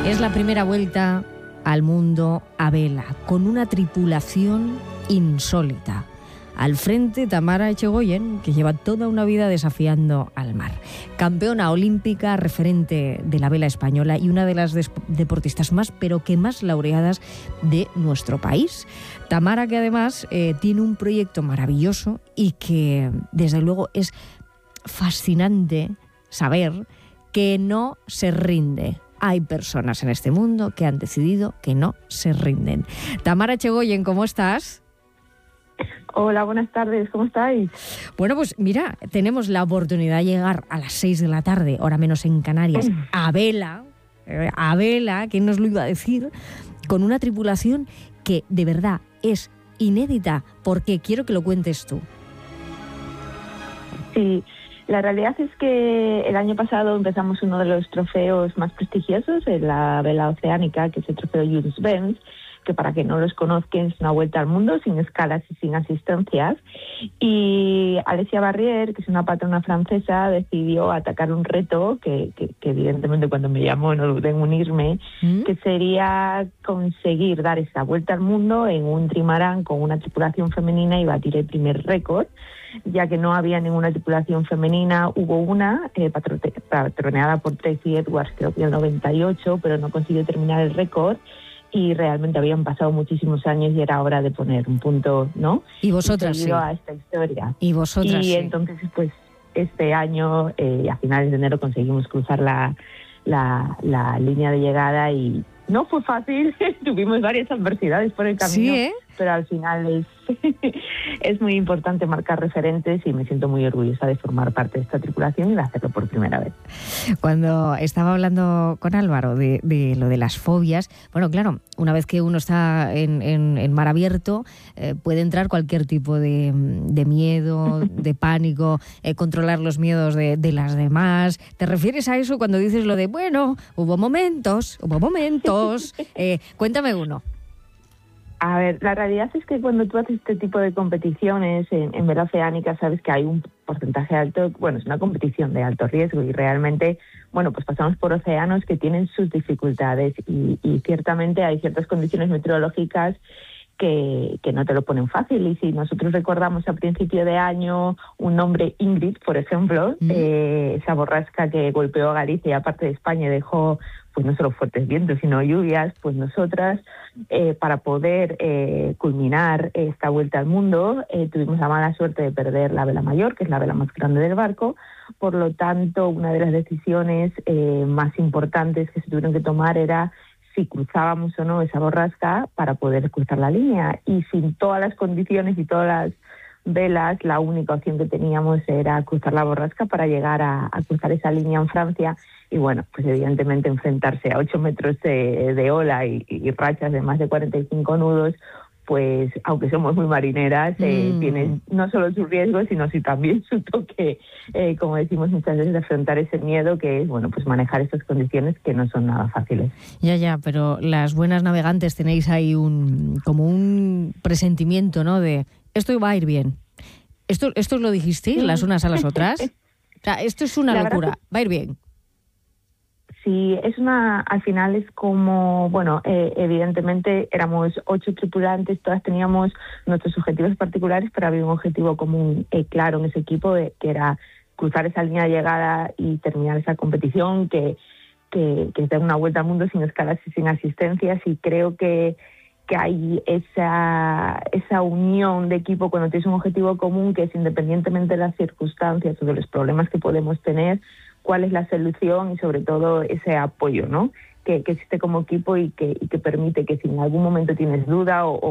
Es la primera vuelta al mundo a vela, con una tripulación insólita. Al frente, Tamara Echegoyen, que lleva toda una vida desafiando al mar. Campeona olímpica, referente de la vela española y una de las deportistas más, pero que más laureadas de nuestro país. Tamara, que además tiene un proyecto maravilloso y que, desde luego, es fascinante saber que no se rinde. Hay personas en este mundo que han decidido que no se rinden. Tamara Echegoyen, ¿cómo estás? Hola, buenas tardes, ¿cómo estáis? Bueno, pues mira, tenemos la oportunidad de llegar a las 6 de la tarde, hora menos en Canarias, a vela, ¿quién nos lo iba a decir? Con una tripulación que de verdad es inédita, porque quiero que lo cuentes tú. Sí, la realidad es que el año pasado empezamos uno de los trofeos más prestigiosos en la vela oceánica, que es el trofeo Jules Verne, que para que no los conozcan es una vuelta al mundo sin escalas y sin asistencias. Y Alessia Barrier, que es una patrona francesa, decidió atacar un reto que evidentemente cuando me llamó no dudé en unirme, que sería conseguir dar esa vuelta al mundo en un trimarán con una tripulación femenina y batir el primer récord, ya que no había ninguna tripulación femenina. Hubo una patroneada por Tracy Edwards, creo que en el 98, pero no consiguió terminar el récord. Y realmente habían pasado muchísimos años y era hora de poner un punto, ¿no? Y vosotras sí. A esta historia. Y vosotras sí. Entonces, pues, este año, a finales de enero, conseguimos cruzar la línea de llegada y no fue fácil. Tuvimos varias adversidades por el camino. Sí, pero al final es muy importante marcar referentes y me siento muy orgullosa de formar parte de esta tripulación y de hacerlo por primera vez. Cuando estaba hablando con Álvaro de lo de las fobias, bueno, claro, una vez que uno está en mar abierto, puede entrar cualquier tipo de miedo, de pánico, controlar los miedos de las demás. ¿Te refieres a eso cuando dices lo de, bueno, hubo momentos? Cuéntame uno. A ver, la realidad es que cuando tú haces este tipo de competiciones en vela oceánica, sabes que hay un porcentaje alto, bueno, es una competición de alto riesgo y realmente, bueno, pues pasamos por océanos que tienen sus dificultades y ciertamente hay ciertas condiciones meteorológicas que no te lo ponen fácil. Y si nosotros recordamos a principio de año un nombre, Ingrid, por ejemplo, esa borrasca que golpeó a Galicia y a parte de España y dejó pues no solo fuertes vientos, sino lluvias, pues nosotras, para poder culminar esta vuelta al mundo, tuvimos la mala suerte de perder la vela mayor, que es la vela más grande del barco. Por lo tanto, una de las decisiones más importantes que se tuvieron que tomar era si cruzábamos o no esa borrasca para poder cruzar la línea. Y sin todas las condiciones y todas las velas, la única opción que teníamos era cruzar la borrasca para llegar a cruzar esa línea en Francia. Y bueno, pues evidentemente enfrentarse a 8 metros de ola y rachas de más de 45 nudos, pues aunque somos muy marineras, tiene no solo su riesgo, sino también su toque, como decimos muchas veces, de afrontar ese miedo que es, bueno, pues manejar estas condiciones que no son nada fáciles. Ya, pero las buenas navegantes tenéis ahí como un presentimiento, ¿no? De esto va a ir bien. ¿Esto os lo dijisteis las unas a las otras? O sea, esto es una locura, va a ir bien. Sí, al final es como, bueno, evidentemente éramos 8 tripulantes, todas teníamos nuestros objetivos particulares, pero había un objetivo común claro en ese equipo, que era cruzar esa línea de llegada y terminar esa competición, que es dar una vuelta al mundo sin escalas y sin asistencias. Y creo que hay esa unión de equipo cuando tienes un objetivo común, que es independientemente de las circunstancias o de los problemas que podemos tener, cuál es la solución y sobre todo ese apoyo, ¿no? Que existe como equipo y que permite que si en algún momento tienes duda o